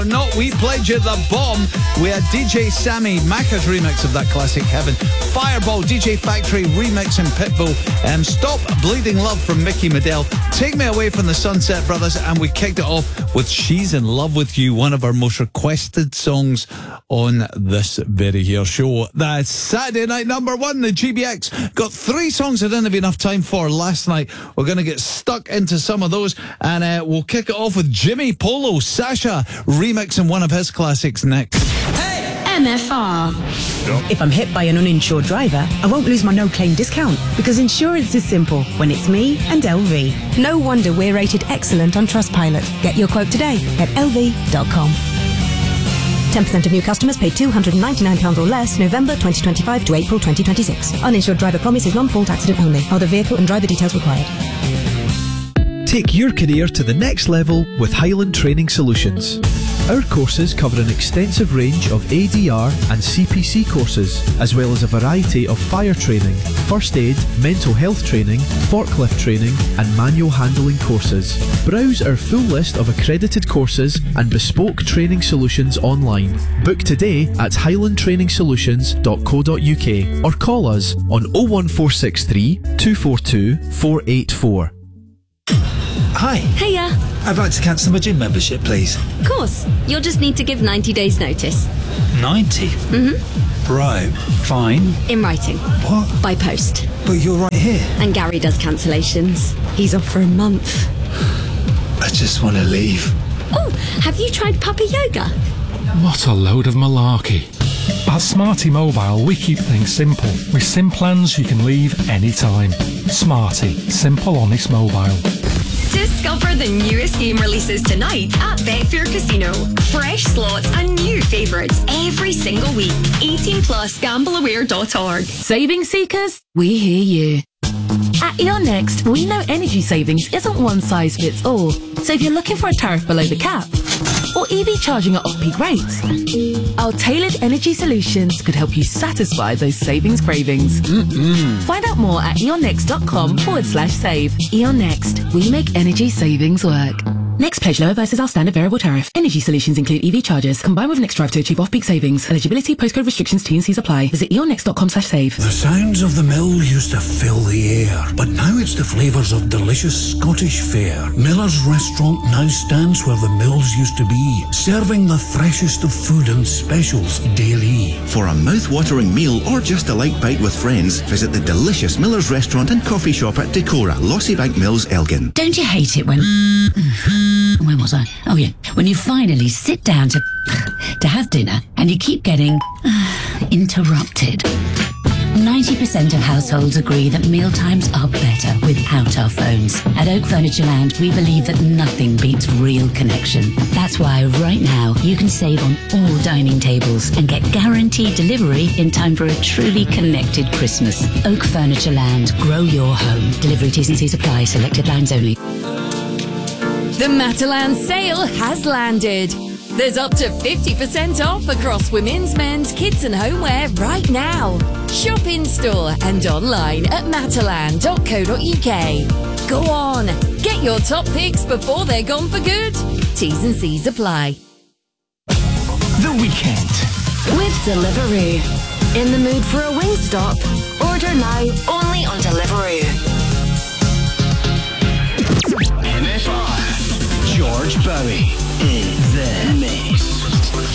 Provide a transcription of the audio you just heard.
Not, we played you The Bomb. We had DJ Sammy Macca's remix of that classic Heaven. Fireball, DJ Factory remixing Pitbull. Stop Bleeding Love from Mickey Medell. Take Me Away from the Sunset Brothers. And we kicked it off with She's in Love with You, one of our most requested songs on this very here show. That's Saturday night number one. The GBX got 3 songs I didn't have enough time for last night. We're going to get stuck into some of those, and we'll kick it off with Jimmy Polo, Sasha remixing one of his classics next. MFR. If I'm hit by an uninsured driver, I won't lose my no-claim discount, because insurance is simple when it's me and LV. No wonder we're rated excellent on Trustpilot. Get your quote today at lv.com. 10% of new customers pay £299 or less November 2025 to April 2026. Uninsured driver promise is non-fault accident only. Other vehicle and driver details required. Take your career to the next level with Highland Training Solutions. Our courses cover an extensive range of ADR and CPC courses, as well as a variety of fire training, first aid, mental health training, forklift training and manual handling courses. Browse our full list of accredited courses and bespoke training solutions online. Book today at highlandtrainingsolutions.co.uk or call us on 01463 242 484. Hi. Hiya. I'd like to cancel my gym membership, please. Of course. You'll just need to give 90 days notice. 90? Right, fine. In writing. What? By post. But you're right here. And Gary does cancellations. He's off for a month. I just want to leave. Oh, have you tried Puppy Yoga? What a load of malarkey. At Smarty Mobile, we keep things simple. With SIM plans you can leave anytime. Smarty. Simple, honest mobile. Discover the newest game releases tonight at Betfair Casino. Fresh slots and new favourites every single week. 18 plus gambleaware.org. Saving seekers, we hear you. At Eon Next, we know energy savings isn't one size fits all. So if you're looking for a tariff below the cap, or EV charging at off-peak rates, our tailored energy solutions could help you satisfy those savings cravings. Find out more at eonnext.com/save. Eon Next, we make energy savings work. Next pledge lower versus our standard variable tariff. Energy solutions include EV chargers combined with Next Drive to achieve off-peak savings. Eligibility, postcode restrictions, T&Cs apply. Visit eonnext.com/save. The sounds of the mill used to fill the air, but now it's the flavours of delicious Scottish fare. Miller's Restaurant now stands where the mills used to be, serving the freshest of food and specials daily. For a mouth-watering meal or just a light bite with friends, visit the delicious Miller's Restaurant and Coffee Shop at Decorah, Lossiebank Mills, Elgin. Don't you hate it when... Where was I? Oh yeah, when you finally sit down to have dinner and you keep getting interrupted. 90% of households agree that mealtimes are better without our phones. At Oak Furniture Land, we believe that nothing beats real connection. That's why right now you can save on all dining tables and get guaranteed delivery in time for a truly connected Christmas. Oak Furniture Land, grow your home. Delivery T&Cs apply, selected lines only. The Matalan sale has landed. There's up to 50% off across women's, men's, kids and homeware right now. Shop in store and online at matalan.co.uk. Go on, get your top picks before they're gone for good. T's and C's apply. The Weekend With Deliveroo. In the mood for a Wingstop? Order now, only on Deliveroo. MFR. George Bowie in the mix.